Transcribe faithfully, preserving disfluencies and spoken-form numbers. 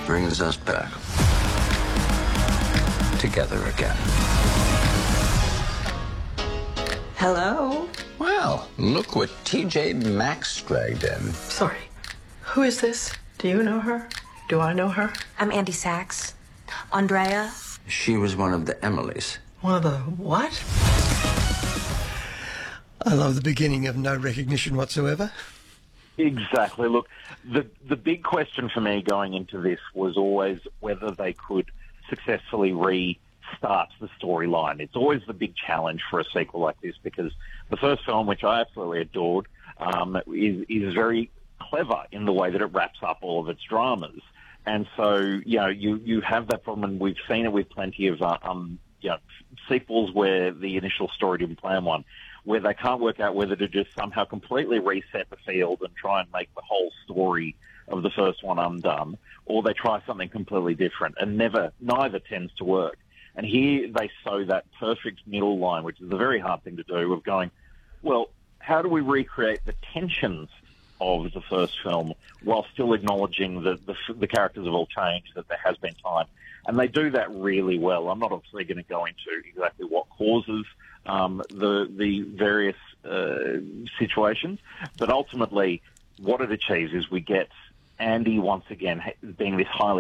brings us back together again. Hello? Well, look what T J Maxx dragged in. Sorry. Who is this? Do you know her? Do I know her? I'm Andy Sachs. Andrea? She was one of the Emilys. One of the what? I love the beginning of no recognition whatsoever. Exactly. Look, the the big question for me going into this was always whether they could successfully restart the storyline. It's always the big challenge for a sequel like this, because the first film, which I absolutely adored, um, is, is very clever in the way that it wraps up all of its dramas. And so, you know, you, you have that problem, and we've seen it with plenty of uh, um, you know, sequels where the initial story didn't plan one, where they can't work out whether to just somehow completely reset the field and try and make the whole story of the first one undone, or they try something completely different, and never, neither tends to work. And here they sow that perfect middle line, which is a very hard thing to do, of going, well, how do we recreate the tensions of the first film while still acknowledging that the, the characters have all changed, that there has been time? And they do that really well. I'm not obviously going to go into exactly what causes um, the the various uh, situations, but ultimately what it achieves is we get Andy once again being this highly